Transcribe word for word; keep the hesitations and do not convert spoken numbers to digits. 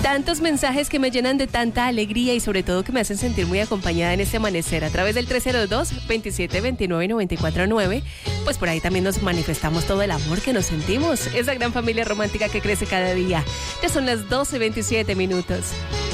Tantos mensajes que me llenan de tanta alegría y sobre todo que me hacen sentir muy acompañada en este amanecer a través del tres cero dos, veintisiete veintinueve, noventa y cuatro nueve. Pues por ahí también nos manifestamos todo el amor que nos sentimos, esa gran familia romántica que crece cada día. Ya son las doce veintisiete minutos.